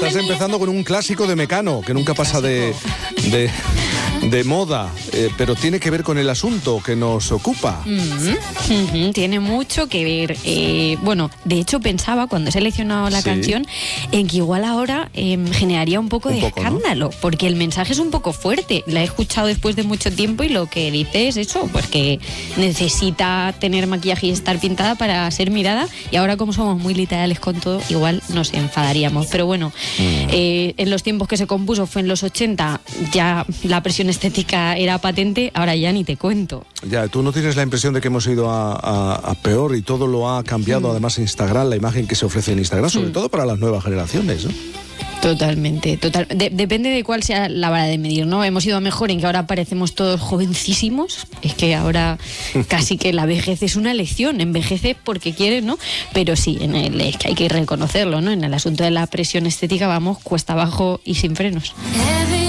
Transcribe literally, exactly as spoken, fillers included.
Estás empezando con un clásico de Mecano, que nunca pasa de, de, de moda, eh, pero tiene que ver con el asunto que nos ocupa. Mm-hmm. Mm-hmm. Tiene mucho que ver. Eh, bueno, de hecho pensaba cuando he seleccionado la sí. canción en que igual ahora eh, generaría un poco un de poco, escándalo, ¿no? Porque el mensaje es un poco fuerte. La he escuchado después de mucho tiempo y lo que dice es eso, pues que necesita tener maquillaje y estar pintada para ser mirada, y ahora como somos muy literales con todo, igual nos enfadaríamos. Pero bueno, mm. eh, en los tiempos que se compuso fue en los ochenta, ya la presión estética era patente, ahora ya ni te cuento. Ya, ¿tú no tienes la impresión de que hemos ido a, a, a peor y todo lo ha cambiado? Mm. Además Instagram, la imagen que se ofrece en Instagram, sobre mm. todo para las nuevas generaciones, ¿no? Totalmente, total. De, depende de cuál sea la vara de medir, ¿no? Hemos ido a mejor en que ahora parecemos todos jovencísimos. Es que ahora casi que la vejez es una elección. Envejece porque quieres, ¿no? Pero sí, en el, es que hay que reconocerlo, ¿no? En el asunto de la presión estética vamos cuesta abajo y sin frenos.